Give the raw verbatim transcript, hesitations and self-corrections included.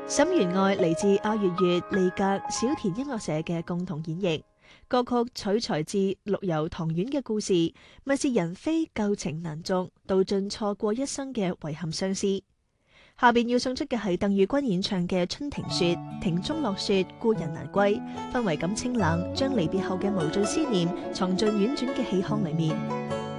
沈園愛嚟自阿月月、利格、小田音樂社嘅共同演繹，歌曲取材自陸游唐婉嘅故事，物是人非舊情難續，道盡錯過一生嘅遺憾相思。下邊要送出嘅係鄧宇君演唱嘅《春庭雪》，庭中落雪，故人難歸，氛圍感清冷，將離別後嘅無盡思念藏進婉轉嘅氣腔裏面。